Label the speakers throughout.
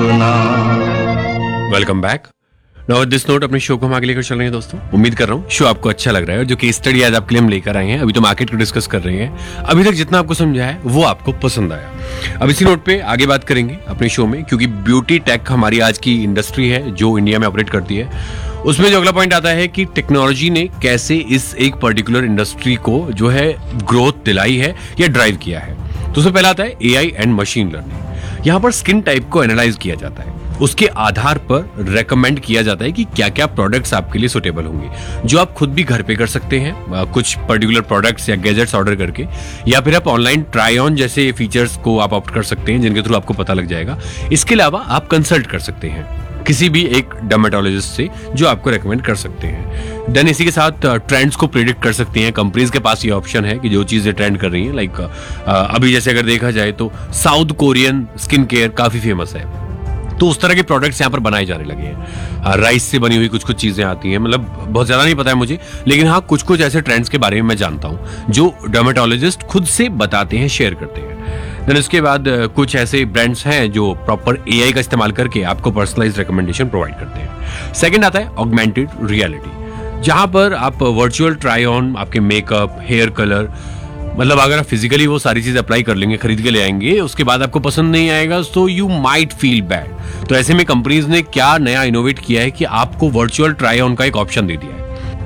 Speaker 1: सुना।
Speaker 2: Welcome back. Now this note अपने show को हम आगे लेकर चल रहे हैं दोस्तों। उम्मीद कर रहा हूँ शो आपको अच्छा लग रहा है और जो केस स्टडी आज आपके लिए हम लेकर आए हैं, अभी तो मार्केट को डिस्कस कर रहे हैं, अभी तक जितना आपको समझा है वो आपको पसंद आया। अब इसी नोट पे आगे बात करेंगे अपने शो में, क्योंकि ब्यूटी टेक हमारी आज की इंडस्ट्री है जो इंडिया में ऑपरेट करती है। उसमें जो अगला पॉइंट आता है कि टेक्नोलॉजी ने कैसे इस एक पर्टिकुलर इंडस्ट्री को जो है ग्रोथ दिलाई है या ड्राइव किया है। तो उसमें पहला आता है एआई एंड मशीन लर्निंग। यहाँ पर स्किन टाइप को एनालाइज किया जाता है, उसके आधार पर रेकमेंड किया जाता है कि क्या क्या प्रोडक्ट्स आपके लिए सुटेबल होंगे, जो आप खुद भी घर पे कर सकते हैं कुछ पर्टिकुलर प्रोडक्ट्स या गैजेट्स ऑर्डर करके, या फिर आप ऑनलाइन ट्राई ऑन जैसे फीचर्स को आप ऑप्ट कर सकते हैं जिनके थ्रू आपको पता लग जाएगा। इसके अलावा आप कंसल्ट कर सकते हैं किसी भी एक डर्मेटोलॉजिस्ट से जो आपको रेकमेंड कर सकते हैं। देन इसी के साथ ट्रेंड्स को प्रेडिक्ट कर सकते हैं। कंपनीज के पास ये ऑप्शन है कि जो चीजें ट्रेंड कर रही हैं, लाइक अभी जैसे अगर देखा जाए तो साउथ कोरियन स्किन केयर काफी फेमस है, तो उस तरह के प्रोडक्ट्स यहाँ पर बनाए जाने लगे हैं। राइस से बनी हुई कुछ कुछ चीजें आती हैं, मतलब बहुत ज्यादा नहीं पता है मुझे, लेकिन हाँ कुछ कुछ ऐसे ट्रेंड्स के बारे में मैं जानता हूँ जो डर्मेटोलॉजिस्ट खुद से बताते हैं, शेयर करते हैं। देन इसके बाद कुछ ऐसे ब्रांड्स हैं जो प्रॉपर एआई का इस्तेमाल करके आपको पर्सनलाइज्ड रिकमेंडेशन प्रोवाइड करते हैं। सेकंड आता है ऑगमेंटेड रियलिटी, जहां पर आप वर्चुअल ट्राई ऑन आपके मेकअप, हेयर कलर, मतलब अगर आप फिजिकली वो सारी चीज अप्लाई कर लेंगे, खरीद के ले आएंगे, उसके बाद आपको पसंद नहीं आएगा तो यू माइट फील बैड। तो ऐसे में कंपनीज ने क्या नया इनोवेट किया है कि आपको वर्चुअल ट्राई ऑन का एक ऑप्शन दे दिया है।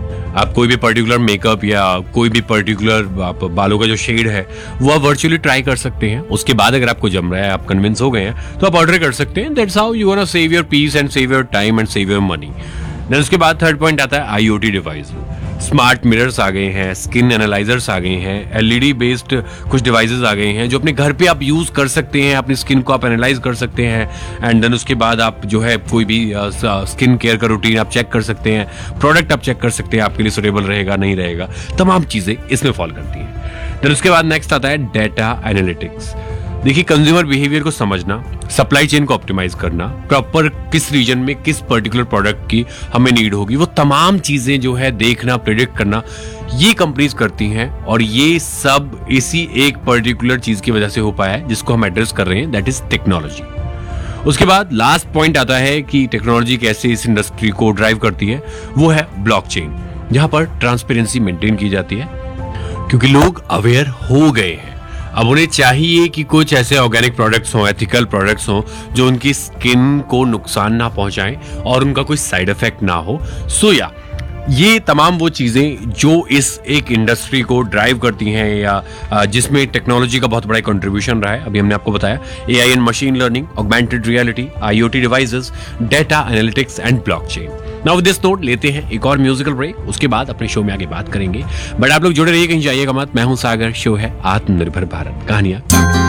Speaker 2: आप कोई भी पर्टिकुलर मेकअप या कोई भी पर्टिकुलर आप बालों का जो शेड है वो आप वर्चुअली ट्राई कर सकते हैं। उसके बाद अगर आपको जम रहा है, आप कन्विंस हो गए हैं, तो आप ऑर्डर कर सकते हैं। That's how you gonna save your peace and save your time and save your money. Then उसके बाद थर्ड पॉइंट आता है आईओटी डिवाइस। स्मार्ट मिरर्स आ गए हैं, स्किन एनालाइजर्स आ गए हैं, एलईडी बेस्ड कुछ डिवाइसेस आ गए हैं जो अपने घर पे आप यूज कर सकते हैं, अपनी स्किन को आप एनालाइज कर सकते हैं। एंड देन उसके बाद आप जो है कोई भी स्किन केयर का रूटीन आप चेक कर सकते हैं, प्रोडक्ट आप चेक कर सकते हैं आपके लिए सुटेबल रहेगा नहीं रहेगा, तमाम चीजें इसमें फॉलो करती हैं। देन उसके बाद नेक्स्ट आता है डेटा एनालिटिक्स। देखिए, कंज्यूमर बिहेवियर को समझना, सप्लाई चेन को ऑप्टिमाइज करना, प्रॉपर किस रीजन में किस पर्टिकुलर प्रोडक्ट की हमें नीड होगी, वो तमाम चीजें जो है देखना, प्रेडिक्ट करना, ये कंपनीज करती हैं। और ये सब इसी एक पर्टिकुलर चीज की वजह से हो पाया है जिसको हम एड्रेस कर रहे हैं, दैट इज टेक्नोलॉजी। उसके बाद लास्ट पॉइंट आता है कि टेक्नोलॉजी कैसे इस इंडस्ट्री को ड्राइव करती है, वो है ब्लॉकचेन, जहां पर ट्रांसपेरेंसी मेंटेन की जाती है, क्योंकि लोग अवेयर हो गए हैं। अब उन्हें चाहिए कि कुछ ऐसे ऑर्गेनिक प्रोडक्ट्स हों, एथिकल प्रोडक्ट्स हों जो उनकी स्किन को नुकसान ना पहुंचाएं और उनका कोई साइड इफेक्ट ना हो। सो या ये तमाम वो चीजें जो इस एक इंडस्ट्री को ड्राइव करती हैं या जिसमें टेक्नोलॉजी का बहुत बड़ा कंट्रीब्यूशन रहा है। अभी हमने आपको बताया AI and machine learning, augmented reality, IoT devices, data analytics and blockchain. Now with this note लेते हैं एक और म्यूजिकल ब्रेक, उसके बाद अपने शो में आगे बात करेंगे। बट आप लोग जुड़े रहिए, कहीं जाइएगा मत। मैं हूं सागर, शो है आत्मनिर्भर भारत, कहानियां।